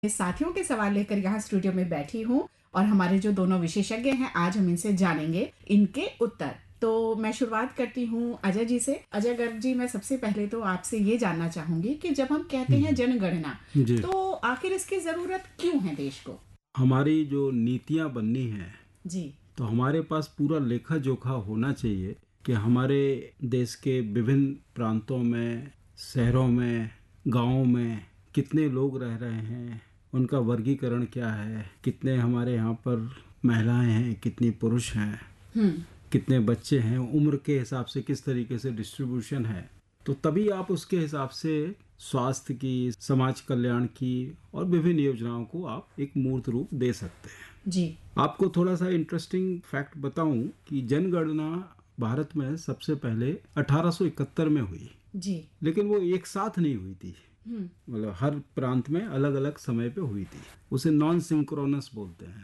साथियों के सवाल लेकर यहाँ स्टूडियो में बैठी हूँ और हमारे जो दोनों विशेषज्ञ हैं आज हम इनसे जानेंगे इनके उत्तर। तो मैं शुरुआत करती हूँ अजय जी से। अजय गर्ग जी, मैं सबसे पहले तो आपसे ये जानना चाहूंगी कि जब हम कहते हैं जनगणना, जी। तो आखिर इसकी जरूरत क्यों है देश को? हमारी जो नीतियां बननी है जी। तो हमारे पास पूरा लेखा जोखा होना चाहिए कि हमारे देश के विभिन्न प्रांतों में, शहरों में, गांवों में कितने लोग रह रहे हैं, उनका वर्गीकरण क्या है, कितने हमारे यहाँ पर महिलाएं हैं, कितनी पुरुष हैं, कितने बच्चे हैं, उम्र के हिसाब से किस तरीके से डिस्ट्रीब्यूशन है। तो तभी आप उसके हिसाब से स्वास्थ्य की, समाज कल्याण की और विभिन्न योजनाओं को आप एक मूर्त रूप दे सकते हैं। जी। आपको थोड़ा सा इंटरेस्टिंग फैक्ट बताऊं कि जनगणना भारत में सबसे पहले 1871 में हुई। जी। लेकिन वो एक साथ नहीं हुई थी, मतलब हर प्रांत में अलग अलग समय पे हुई थी। उसे नॉन सिंक्रोनस बोलते हैं।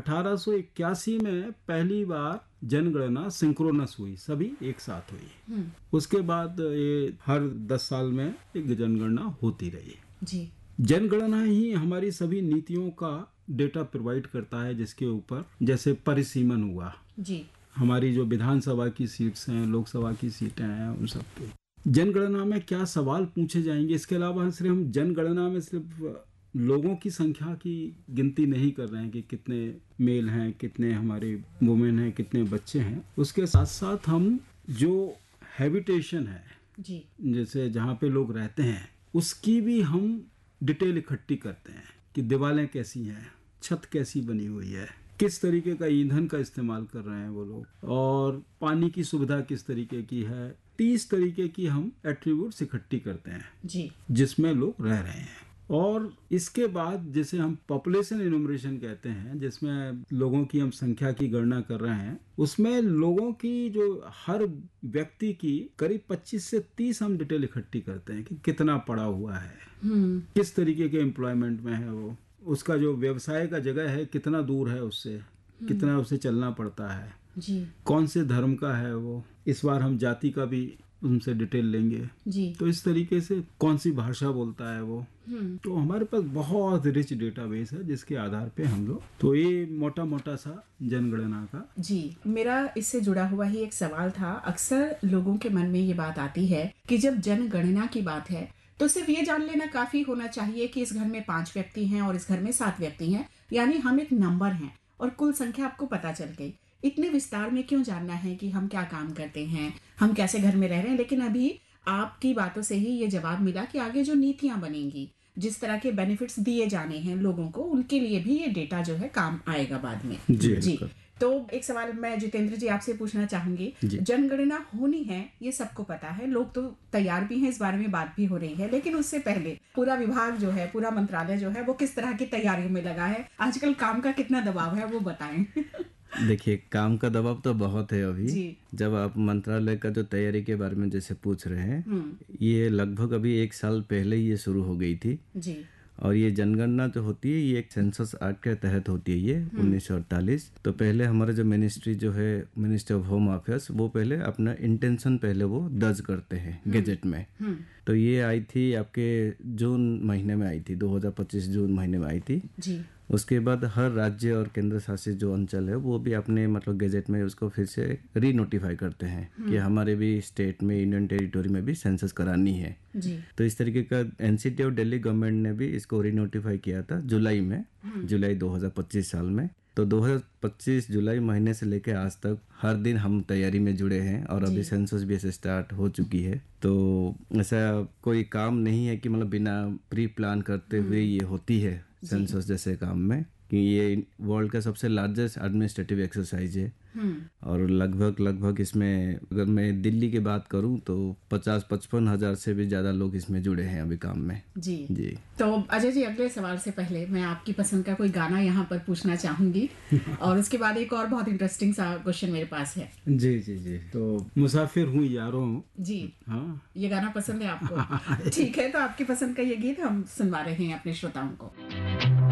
1881 में पहली बार जनगणना सिंक्रोनस हुई, सभी एक साथ हुई। उसके बाद ये हर 10 साल में एक जनगणना होती रही। जी। जनगणना ही हमारी सभी नीतियों का डेटा प्रोवाइड करता है, जिसके ऊपर जैसे परिसीमन हुआ, जी। हमारी जो विधानसभा की सीट्स हैं, लोकसभा की सीटें हैं, उन सब पे जनगणना में क्या सवाल पूछे जाएंगे। इसके अलावा सिर्फ हम जनगणना में सिर्फ लोगों की संख्या की गिनती नहीं कर रहे हैं कि कितने मेल हैं, कितने हमारे वुमेन हैं, कितने बच्चे हैं। उसके साथ साथ हम जो हैबिटेशन है, जी, जैसे जहाँ पे लोग रहते हैं, उसकी भी हम डिटेल इकट्ठी करते हैं कि दीवारें कैसी हैं, छत कैसी बनी हुई है, किस तरीके का ईंधन का इस्तेमाल कर रहे हैं वो लोग, और पानी की सुविधा किस तरीके की है। 30 तरीके की हम एट्रीब्यूट्स इकट्ठी करते हैं जी, जिसमें लोग रह रहे हैं। और इसके बाद जिसे हम पॉपुलेशन इनुमरेशन कहते हैं, जिसमें लोगों की हम संख्या की गणना कर रहे हैं, उसमें लोगों की जो हर व्यक्ति की करीब 25 से 30 हम डिटेल इकट्ठी करते हैं कि कितना पढ़ा हुआ है, किस तरीके के एम्प्लॉयमेंट में है वो, उसका जो व्यवसाय का जगह है कितना दूर है उससे, कितना उसे चलना पड़ता है, जी, कौन से धर्म का है वो। इस बार हम जाति का भी उनसे डिटेल लेंगे। जी। तो इस तरीके से कौन सी भाषा बोलता है वो। तो हमारे पास बहुत रिच डेटाबेस है जिसके आधार पे हम लोग, तो ये मोटा मोटा सा जनगणना का। जी, मेरा इससे जुड़ा हुआ ही एक सवाल था। अक्सर लोगों के मन में ये बात आती है कि जब जनगणना की बात है तो सिर्फ ये जान लेना काफी होना चाहिए कि इस घर में 5 व्यक्ति हैं और इस घर में 7 व्यक्ति हैं, यानी हम एक नंबर हैं और कुल संख्या आपको पता चल गई। इतने विस्तार में क्यों जानना है कि हम क्या काम करते हैं, हम कैसे घर में रह रहे हैं? लेकिन अभी आपकी बातों से ही ये जवाब मिला कि आगे जो नीतियां बनेंगी, जिस तरह के बेनिफिट्स दिए जाने हैं लोगों को, उनके लिए भी ये डेटा जो है काम आएगा बाद में। जी। तो एक सवाल मैं जितेंद्र जी आपसे पूछना चाहूंगी। जनगणना होनी है, ये सबको पता है, लोग तो तैयार भी हैं, इस बारे में बात भी हो रही है, लेकिन उससे पहले पूरा विभाग जो है, पूरा मंत्रालय जो है, वो किस तरह की तैयारियों में लगा है? आजकल काम का कितना दबाव है वो बताएं। देखिए, काम का दबाव तो बहुत है अभी। जी। जब आप मंत्रालय का जो तैयारी के बारे में जैसे पूछ रहे हैं, ये लगभग अभी 1 साल पहले ही ये शुरू हो गई थी। जी। और ये जनगणना जो होती है, ये एक सेंसस एक्ट के तहत होती है, ये 1948। तो पहले हमारा जो मिनिस्ट्री जो है, मिनिस्ट्री ऑफ होम अफेयर्स, वो पहले अपना इंटेंशन पहले वो दर्ज करते हैं गेजेट में। तो ये आई थी आपके जून महीने में आई थी, 2025 जून महीने में आई थी। जी। उसके बाद हर राज्य और केंद्र शासित जो अंचल है वो भी अपने मतलब गेजेट में उसको फिर से री नोटिफाई करते हैं कि हमारे भी स्टेट में, इंडियन टेरिटोरी में भी सेंसस करानी है। जी। तो इस तरीके का एनसीटी और दिल्ली गवर्नमेंट ने भी इसको री नोटिफाई किया था जुलाई में, जुलाई 2025 साल में। तो 2025 जुलाई महीने से लेकर आज तक हर दिन हम तैयारी में जुड़े हैं और अभी सेंसस भी ऐसे स्टार्ट हो चुकी है। तो ऐसा कोई काम नहीं है कि मतलब बिना प्री प्लान करते हुए ये होती है सेंसस जैसे काम में, कि ये वर्ल्ड का सबसे लार्जेस्ट एडमिनिस्ट्रेटिव एक्सरसाइज है। और लगभग इसमें अगर मैं दिल्ली की बात करूं तो 50-55 हज़ार से भी ज़्यादा लोग इसमें जुड़े हैं अभी काम में। जी। जी। तो अजय जी, अगले सवाल से पहले मैं आपकी पसंद का कोई गाना यहाँ पर पूछना चाहूंगी और उसके बाद एक और बहुत इंटरेस्टिंग सा क्वेश्चन मेरे पास है। जी जी जी। तो मुसाफिर हूँ यारों। जी। हाँ, ये गाना पसंद है आपको? ठीक है, तो आपकी पसंद का ये गीत हम सुनवा रहे हैं अपने श्रोताओं को।